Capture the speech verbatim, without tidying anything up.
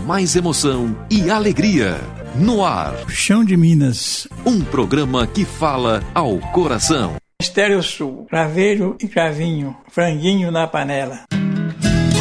mais emoção e alegria. No ar, Chão de Minas. Um programa que fala ao coração. Estéreo Sul, Craveiro e Cravinho, franguinho na panela.